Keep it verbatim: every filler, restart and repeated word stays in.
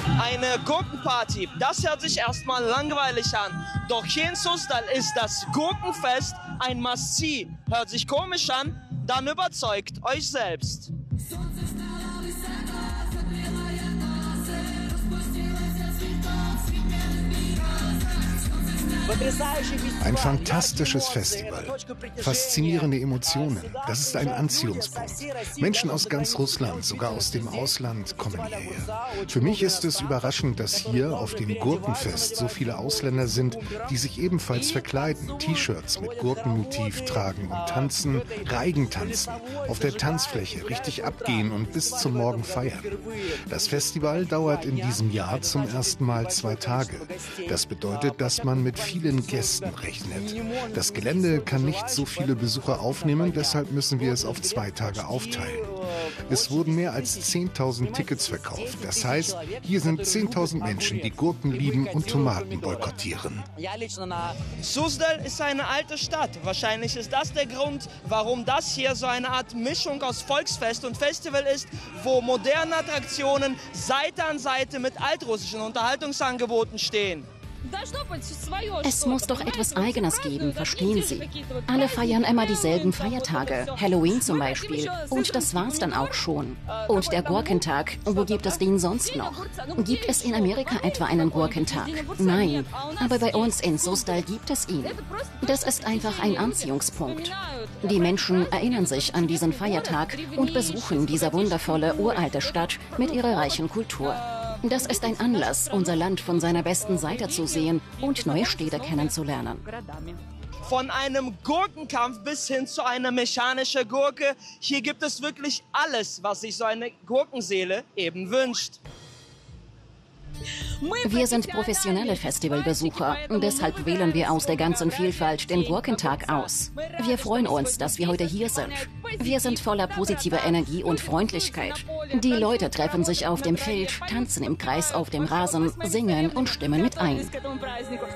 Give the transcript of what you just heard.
Eine Gurkenparty, das hört sich erstmal langweilig an. Doch hier in Suzdal ist das Gurkenfest ein Must-See. Hört sich komisch an? Dann überzeugt euch selbst. Ein fantastisches Festival. Faszinierende Emotionen. Das ist ein Anziehungspunkt. Menschen aus ganz Russland, sogar aus dem Ausland, kommen hierher. Für mich ist es überraschend, dass hier auf dem Gurkenfest so viele Ausländer sind, die sich ebenfalls verkleiden, T-Shirts mit Gurkenmotiv tragen und tanzen, Reigen tanzen, auf der Tanzfläche richtig abgehen und bis zum Morgen feiern. Das Festival dauert in diesem Jahr zum ersten Mal zwei Tage. Das bedeutet, dass man mit vielen Gästen rechnet. Das Gelände kann nicht so viele Besucher aufnehmen, deshalb müssen wir es auf zwei Tage aufteilen. Es wurden mehr als zehntausend Tickets verkauft. Das heißt, hier sind zehntausend Menschen, die Gurken lieben und Tomaten boykottieren. Suzdal ist eine alte Stadt. Wahrscheinlich ist das der Grund, warum das hier so eine Art Mischung aus Volksfest und Festival ist, wo moderne Attraktionen Seite an Seite mit altrussischen Unterhaltungsangeboten stehen. Es muss doch etwas Eigenes geben, verstehen Sie? Alle feiern immer dieselben Feiertage, Halloween zum Beispiel. Und das war's dann auch schon. Und der Gurkentag, wo gibt es den sonst noch? Gibt es in Amerika etwa einen Gurkentag? Nein, aber bei uns in Suzdal gibt es ihn. Das ist einfach ein Anziehungspunkt. Die Menschen erinnern sich an diesen Feiertag und besuchen diese wundervolle, uralte Stadt mit ihrer reichen Kultur. Das ist ein Anlass, unser Land von seiner besten Seite zu sehen und neue Städte kennenzulernen. Von einem Gurkenkampf bis hin zu einer mechanischen Gurke, hier gibt es wirklich alles, was sich so eine Gurkenseele eben wünscht. Wir sind professionelle Festivalbesucher und deshalb wählen wir aus der ganzen Vielfalt den Gurkentag aus. Wir freuen uns, dass wir heute hier sind. Wir sind voller positiver Energie und Freundlichkeit. Die Leute treffen sich auf dem Feld, tanzen im Kreis auf dem Rasen, singen und stimmen mit ein.